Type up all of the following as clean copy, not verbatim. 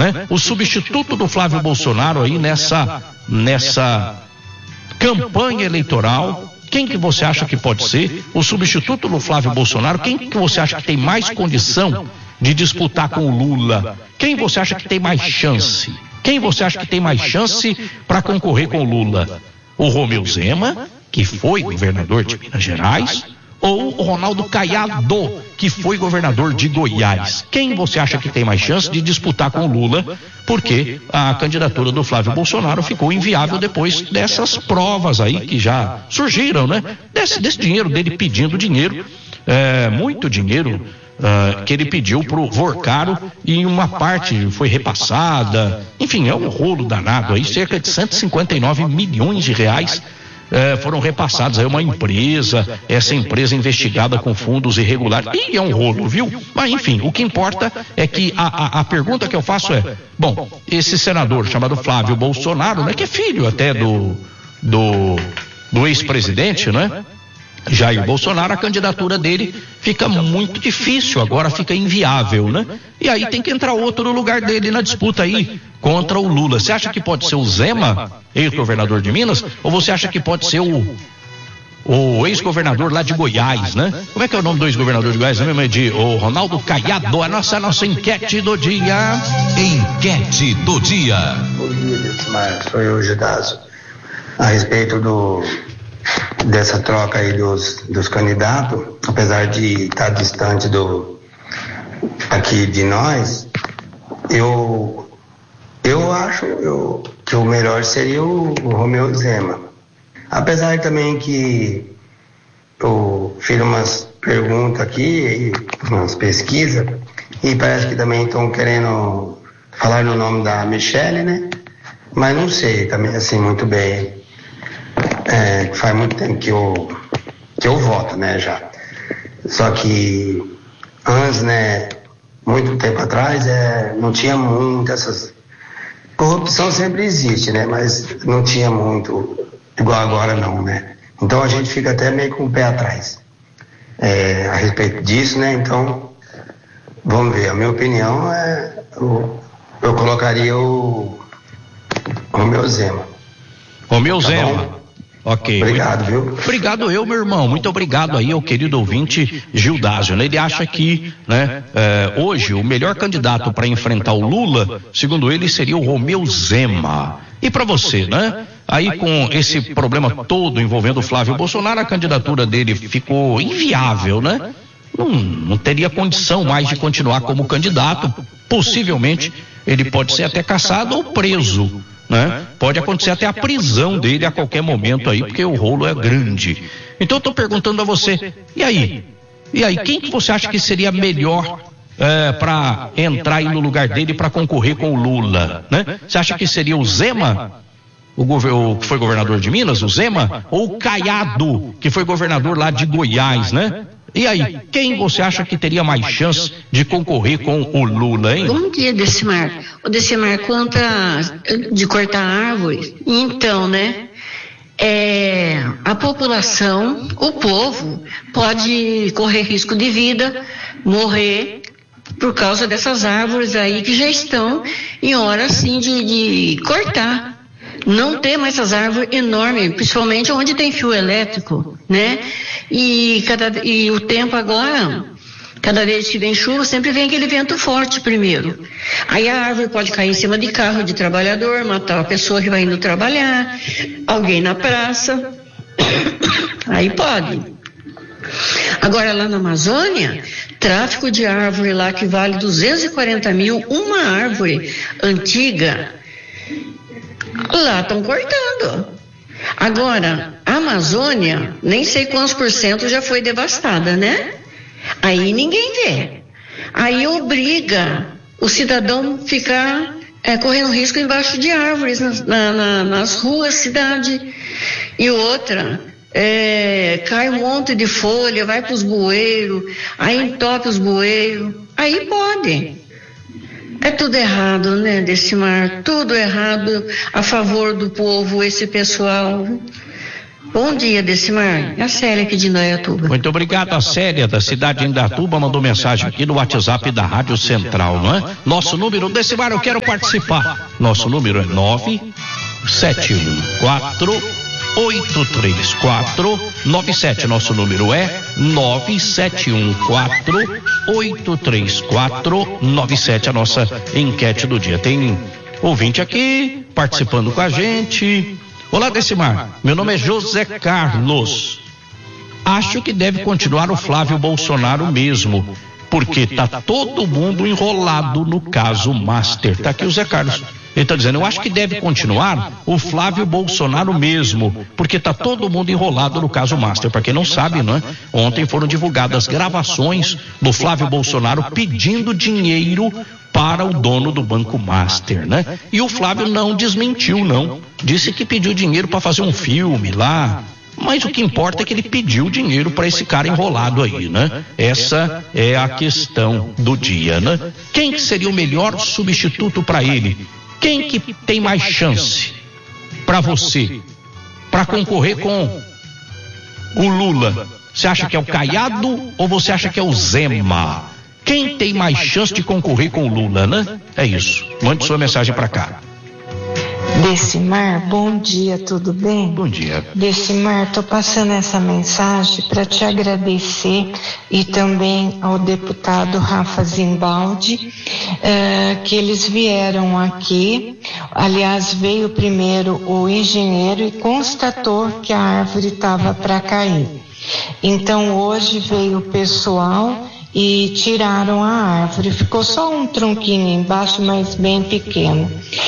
né? O substituto do Flávio Bolsonaro aí nessa campanha eleitoral. Quem que você acha que pode ser o substituto do Flávio Bolsonaro? Quem que você acha que tem mais condição de disputar com o Lula? Quem você acha que tem mais chance? Quem você acha que tem mais chance para concorrer com o Lula? O Romeu Zema, que foi governador de Minas Gerais, ou o Ronaldo Caiado, que foi governador de Goiás? Quem você acha que tem mais chance de disputar com o Lula? Porque a candidatura do Flávio Bolsonaro ficou inviável depois dessas provas aí que já surgiram, né? Desse dinheiro dele pedindo dinheiro, muito dinheiro, que ele pediu pro Vorcaro e uma parte foi repassada. Enfim, é um rolo danado aí, cerca de 159 milhões de reais foram repassados aí a uma empresa, essa empresa investigada com fundos irregulares. E é um rolo, viu? Mas enfim, o que importa é que a pergunta que eu faço é, bom, esse senador chamado Flávio Bolsonaro, né, que é filho até do ex-presidente, né, Jair Bolsonaro, a candidatura dele fica muito difícil, agora fica inviável, né? E aí tem que entrar outro no lugar dele na disputa aí contra o Lula. Você acha que pode ser o Zema, ex-governador de Minas, ou você acha que pode ser o ex-governador lá de Goiás, né? Como é que é o nome do ex-governador de Goiás? O Ronaldo Caiado, a nossa enquete do dia. Enquete do dia. Bom dia, Desmar, sou eu, Gidásio. A respeito dessa troca aí dos candidatos, apesar de estar distante aqui de nós, eu acho que o melhor seria o Romeu Zema. Apesar também que eu fiz umas perguntas aqui, umas pesquisas, e parece que também estão querendo falar no nome da Michelle, né? Mas não sei também assim muito bem. Faz muito tempo que eu voto, né, já. Só que antes, né, muito tempo atrás, não tinha muito essas... Corrupção sempre existe, né, mas não tinha muito, igual agora não, né. Então a gente fica até meio com o pé atrás a respeito disso, né, então vamos ver. A minha opinião eu colocaria o Romeu Zema. Romeu Zema. Bom? Ok. Obrigado, viu? Obrigado meu irmão. Muito obrigado aí ao querido ouvinte Gildásio, né? Ele acha que, né, hoje o melhor candidato para enfrentar o Lula, segundo ele, seria o Romeu Zema. E para você, né? Aí com esse problema todo envolvendo o Flávio Bolsonaro, a candidatura dele ficou inviável, né? Não teria condição mais de continuar como candidato. Possivelmente ele pode ser até cassado ou preso, né? Pode acontecer até a prisão dele a qualquer momento aí, porque o rolo é grande. Então eu tô perguntando a você, e aí, quem que você acha que seria melhor para entrar aí no lugar dele para concorrer com o Lula, né? Você acha que seria o Zema, o que foi governador de Minas, o Zema, ou o Caiado, que foi governador lá de Goiás, né? E aí, quem você acha que teria mais chance de concorrer com o Lula, hein? Bom dia, Decimar. O Decimar, quanto de cortar árvores, então, né? A população, o povo, pode correr risco de vida, morrer por causa dessas árvores aí que já estão em hora, assim, de cortar. Não ter mais essas árvores enormes, principalmente onde tem fio elétrico, né? E o tempo agora, cada vez que vem chuva, sempre vem aquele vento forte primeiro. Aí a árvore pode cair em cima de carro de trabalhador, matar a pessoa que vai indo trabalhar, alguém na praça. Aí pode. Agora lá na Amazônia, tráfico de árvore lá que vale 240 mil, uma árvore antiga, lá estão cortando. Agora, a Amazônia, nem sei quantos % já foi devastada, né? Aí ninguém vê. Aí obriga o cidadão a ficar correndo risco embaixo de árvores nas ruas, cidade. E outra, cai um monte de folha, vai para os bueiros, aí entope os bueiros. Aí pode. É tudo errado, né, Decimar? Tudo errado a favor do povo, esse pessoal. Bom dia, Decimar. É a Célia aqui de Indaiatuba. Muito obrigado, a Célia da cidade de Indaiatuba mandou mensagem aqui no WhatsApp da Rádio Central, não é? Nosso número, Decimar, eu quero participar. Nosso número é 971483497. Nosso número é 971483497. A nossa enquete do dia. Tem ouvinte aqui participando com a gente. Olá, Decimar, meu nome é José Carlos. Acho que deve continuar o Flávio Bolsonaro mesmo, porque tá todo mundo enrolado no caso Master. Tá aqui o Zé Carlos. Ele tá dizendo, eu acho que deve continuar o Flávio Bolsonaro mesmo, porque tá todo mundo enrolado no caso Master. Para quem não sabe, né? Ontem foram divulgadas gravações do Flávio Bolsonaro pedindo dinheiro para o dono do Banco Master, né? E o Flávio não desmentiu, não. Disse que pediu dinheiro para fazer um filme lá. Mas o que importa é que ele pediu dinheiro para esse cara enrolado aí, né? Essa é a questão do dia, né? Quem que seria o melhor substituto para ele? Quem que tem mais chance para você para concorrer com o Lula? Você acha que é o Caiado ou você acha que é o Zema? Quem tem mais chance de concorrer com o Lula, né? É isso. Mande sua mensagem para cá. Decimar, bom dia, tudo bem? Bom dia. Decimar, tô passando essa mensagem para te agradecer e também ao deputado Rafa Zimbaldi, que eles vieram aqui. Aliás, veio primeiro o engenheiro e constatou que a árvore estava para cair. Então hoje veio o pessoal e tiraram a árvore, ficou só um tronquinho embaixo, mas bem pequeno.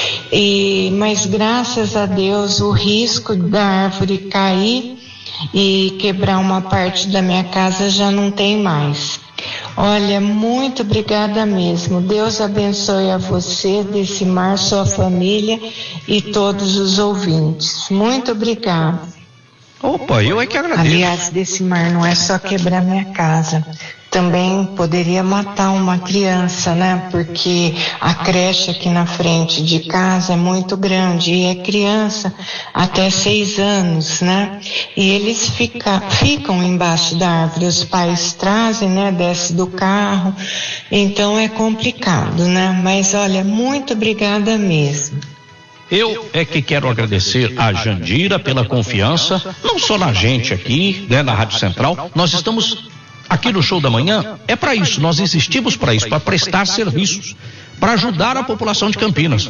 Mas graças a Deus o risco da árvore cair e quebrar uma parte da minha casa já não tem mais. Olha, muito obrigada mesmo. Deus abençoe a você, Decimar, sua família e todos os ouvintes. Muito obrigada. Opa, eu é que agradeço. Aliás, Decimar, não é só quebrar minha casa. Também poderia matar uma criança, né? Porque a creche aqui na frente de casa é muito grande e é criança até 6 anos, né? E eles ficam embaixo da árvore, os pais trazem, né? Desce do carro, então é complicado, né? Mas olha, muito obrigada mesmo. Eu é que quero agradecer a Jandira pela confiança, não só na gente aqui, né? Na Rádio Central, nós estamos aqui no Show da Manhã, é para isso, nós existimos para isso, para prestar serviços, para ajudar a população de Campinas.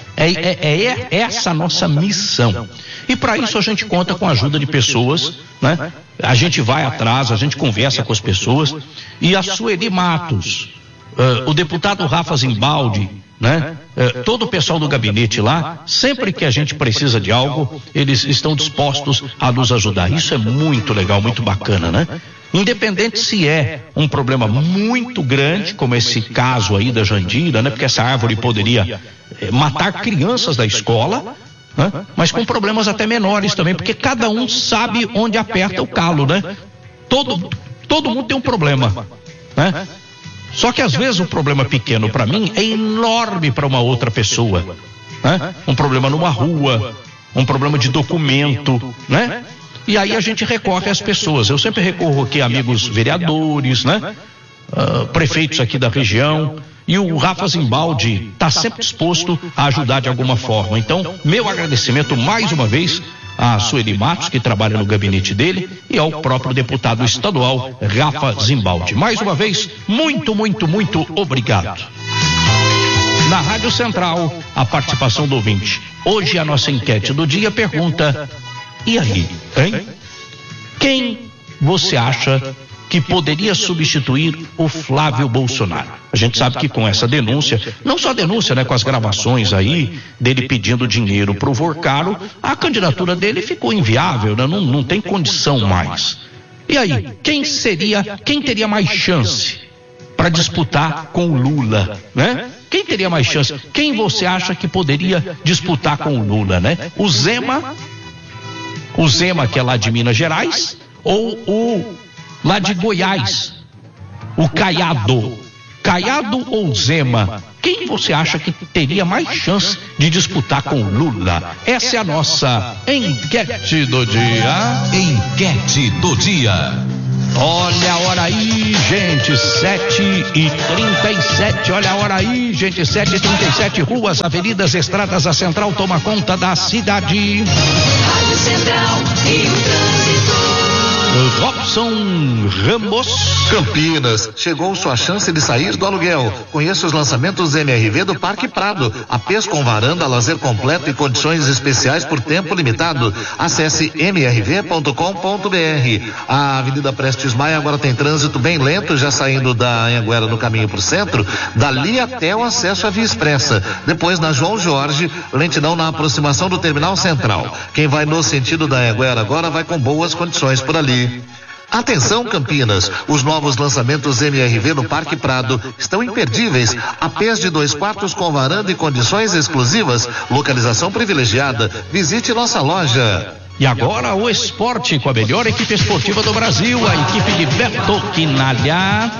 É essa a nossa missão. E para isso a gente conta com a ajuda de pessoas, né? A gente vai atrás, a gente conversa com as pessoas. E a Sueli Matos, o deputado Rafa Zimbaldi, né? Todo o pessoal do gabinete lá, sempre que a gente precisa de algo, eles estão dispostos a nos ajudar. Isso é muito legal, muito bacana, né? Independente se é um problema muito grande, como esse caso aí da Jandira, né? Porque essa árvore poderia matar crianças da escola, né? Mas com problemas até menores também, porque cada um sabe onde aperta o calo, né? Todo mundo tem um problema, né? Só que às vezes o problema pequeno para mim é enorme para uma outra pessoa, né? Um problema numa rua, um problema de documento, né? E aí a gente recorre às pessoas. Eu sempre recorro aqui a amigos vereadores, né? Prefeitos aqui da região. E o Rafa Zimbaldi está sempre disposto a ajudar de alguma forma. Então, meu agradecimento mais uma vez a Sueli Matos, que trabalha no gabinete dele, e ao próprio deputado estadual Rafa Zimbaldi. Mais uma vez, muito, muito, muito obrigado. Na Rádio Central, a participação do ouvinte. Hoje a nossa enquete do dia pergunta: e aí, hein? Quem você acha que poderia substituir o Flávio Bolsonaro? A gente sabe que com essa denúncia, não só a denúncia, né, com as gravações aí dele pedindo dinheiro pro Vorcaro, a candidatura dele ficou inviável, né? Não tem condição mais. E aí, quem teria mais chance para disputar com o Lula, né? Quem teria mais chance? Quem você acha que poderia disputar com o Lula, né? O Zema, que é lá de Minas Gerais, ou o lá de Goiás, o Caiado, Caiado ou Zema? Quem você acha que teria mais chance de disputar com Lula? Essa é a nossa enquete do dia. Enquete do dia. Olha a hora aí, gente, 7h37. Olha a hora aí, gente, 7h37. Ruas, avenidas, estradas, a Central toma conta da cidade. Rádio Central e o trânsito. Robson Ramos. Campinas, chegou sua chance de sair do aluguel. Conheça os lançamentos MRV do Parque Prado. APs com varanda, lazer completo e condições especiais por tempo limitado. Acesse mrv.com.br. A Avenida Prestes Maia agora tem trânsito bem lento, já saindo da Anhanguera no caminho para o centro, dali até o acesso à Via Expressa. Depois na João Jorge, lentidão na aproximação do Terminal Central. Quem vai no sentido da Anhanguera agora vai com boas condições por ali. Atenção Campinas, os novos lançamentos MRV no Parque Prado estão imperdíveis. APs de 2 quartos com varanda e condições exclusivas, localização privilegiada. Visite nossa loja. E agora o esporte com a melhor equipe esportiva do Brasil, a equipe de Beto Quinalha.